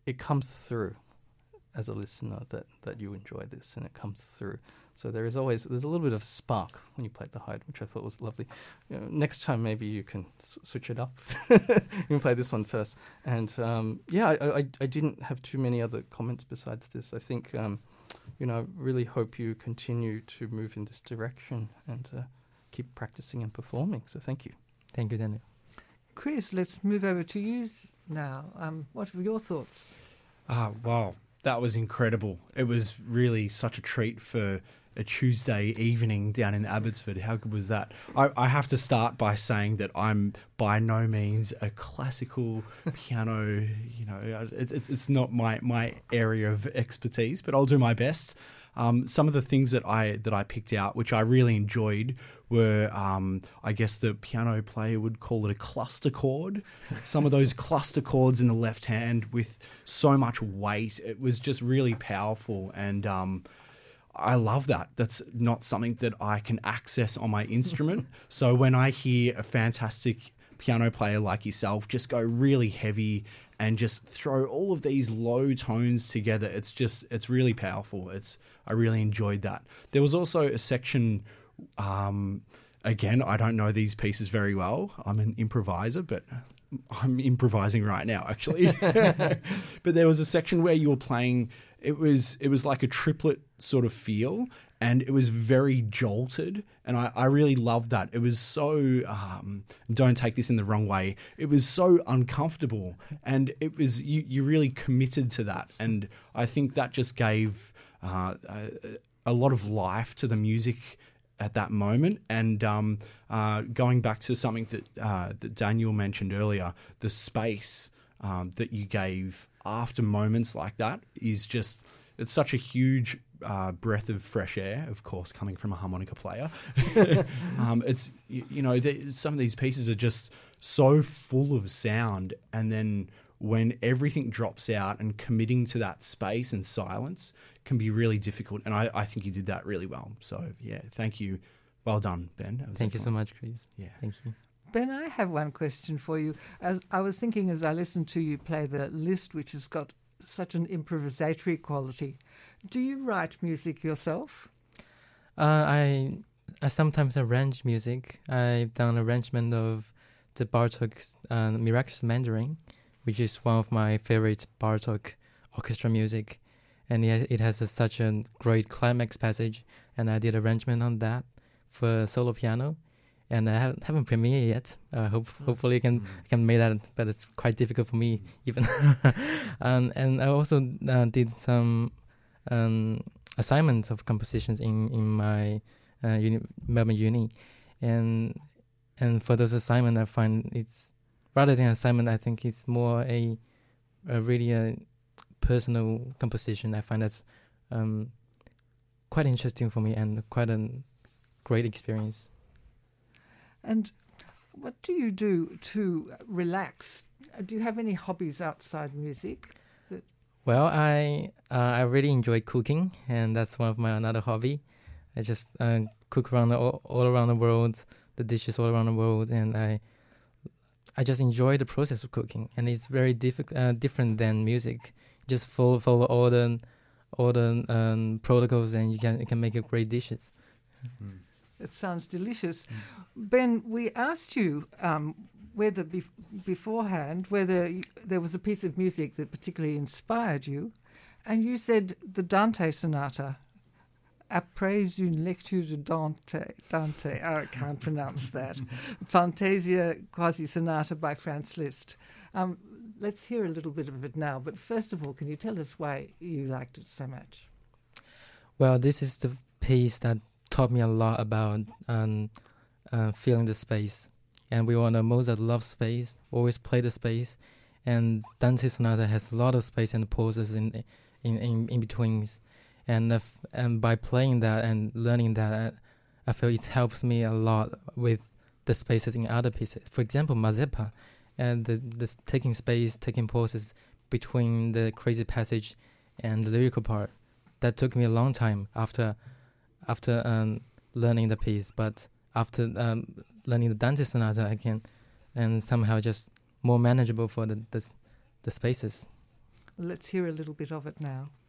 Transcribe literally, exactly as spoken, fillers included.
it comes through as a listener that, that you enjoy this, and it comes through. So there is always, there's a little bit of spark when you play the Hyde, which I thought was lovely. You know, next time maybe you can s- switch it up. You can play this one first. And um, yeah, I, I, I didn't have too many other comments besides this. I think, um, you know, really hope you continue to move in this direction and uh, keep practicing and performing. So thank you. Thank you, Daniel. Chris, let's move over to you s- now. Um, what were your thoughts? Ah, wow. That was incredible. It was really such a treat for a Tuesday evening down in Abbotsford. How good was that? I, I have to start by saying that I'm by no means a classical piano, you know, it, it's it's not my, my area of expertise, but I'll do my best. Um, some of the things that I that I picked out, which I really enjoyed, were, um, I guess the piano player would call it a cluster chord. Some of those cluster chords in the left hand with so much weight. It was just really powerful, and um, I love that. That's not something that I can access on my instrument. So when I hear a fantastic piano player like yourself just go really heavy and just throw all of these low tones together, it's just, it's really powerful. It's, I really enjoyed that. There was also a section, um, again, I don't know these pieces very well. I'm an improviser, but I'm improvising right now, actually. But there was a section where you were playing, it was, it was like a triplet sort of feel, and it was very jolted, and I, I really loved that. It was so, um, don't take this in the wrong way, it was so uncomfortable, and it was, you, you really committed to that, and I think that just gave uh, a, a lot of life to the music at that moment. And um, uh, going back to something that, uh, that Daniel mentioned earlier, the space um, that you gave after moments like that is just, it's such a huge uh, breath of fresh air, of course, coming from a harmonica player. um, it's, you, you know, the, some of these pieces are just so full of sound, and then when everything drops out and committing to that space and silence can be really difficult. And I, I think you did that really well. So, yeah, thank you. Well done, Ben. That was Thank you so excellent. much, Chris. Yeah. Thank you. Ben, I have one question for you. As I was thinking as I listened to you play the list, which has got such an improvisatory quality. Do you write music yourself? Uh, I I sometimes arrange music. I've done arrangement of the Bartok's uh, Miraculous Mandarin, which is one of my favorite Bartok orchestra music, and it, it has a, such a great climax passage, and I did arrangement on that for solo piano, and I haven't, haven't premiered yet. Uh, hope, hopefully I can I can make that, but it's quite difficult for me even. um, and I also uh, did some um, assignments of compositions in in my uh, uni, Melbourne Uni, and and for those assignments I find it's rather than assignment, I think it's more a, a really a personal composition. I find that's um, quite interesting for me and quite a great experience. And what do you do to relax? Do you have any hobbies outside music? That Well, I uh, I really enjoy cooking, and that's one of my another hobby. I just uh, cook around the, all, all around the world, the dishes all around the world, and I I just enjoy the process of cooking. And it's very diffi- uh, different than music. Just follow follow all the all the um, protocols, and you can you can make a great dishes. Mm. It sounds delicious. Ben, we asked you um, whether bef- beforehand whether y- there was a piece of music that particularly inspired you, and you said the Dante Sonata. Après une lecture de Dante, Dante, oh, I can't pronounce that. Fantasia Quasi Sonata by Franz Liszt. Um, let's hear a little bit of it now. But first of all, can you tell us why you liked it so much? Well, this is the piece that taught me a lot about um, uh, feeling the space. And we all know Mozart loves space, always play the space. And Dante Sonata has a lot of space and pauses in in, in, in betweens. And uh, and by playing that and learning that, I feel it helps me a lot with the spaces in other pieces. For example, Mazeppa, and the, the taking space, taking pauses between the crazy passage and the lyrical part. That took me a long time after after um, learning the piece, but after um, learning the Dante Sonata, I can and somehow just more manageable for the the, the spaces. Let's hear a little bit of it now.